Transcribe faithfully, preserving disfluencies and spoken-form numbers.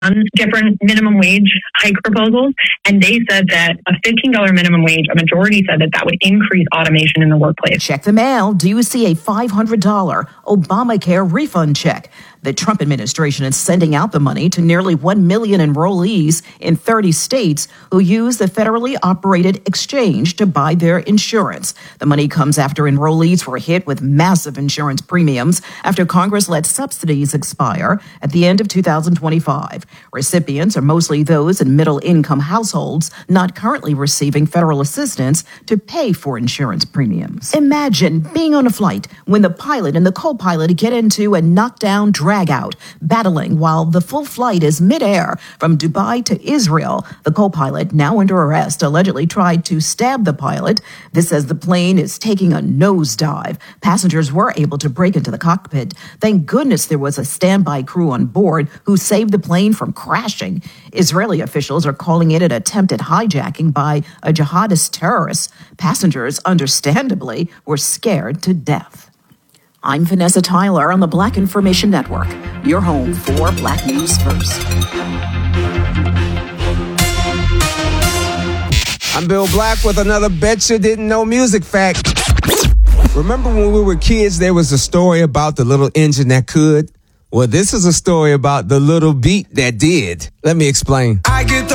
on different minimum wage hike proposals, and they said that a fifteen dollars minimum wage, a majority said that that would increase automation in the workplace. Check the mail. Do you see a five hundred dollars Obamacare refund check? The Trump administration is sending out the money to nearly one million enrollees in thirty states who use the federally operated exchange to buy their insurance. The money comes after enrollees were hit with massive insurance premiums after Congress let subsidies expire at the end of two thousand twenty-five. Recipients are mostly those in middle-income households not currently receiving federal assistance to pay for insurance premiums. Imagine being on a flight when the pilot and the co-pilot get into a knockdown drag out, battling while the full flight is midair from Dubai to Israel. The co-pilot, now under arrest, allegedly tried to stab the pilot. This as the plane is taking a nosedive. Passengers were able to break into the cockpit. Thank goodness there was a standby crew on board who saved the plane from crashing. Israeli officials are calling it an attempted hijacking by a jihadist terrorist. Passengers, understandably, were scared to death. I'm Vanessa Tyler on the Black Information Network, your home for Black News First. I'm Bill Black with another Bet You Didn't Know music fact. Remember when we were kids, there was a story about the little engine that could? Well, this is a story about the little beat that did. Let me explain. I get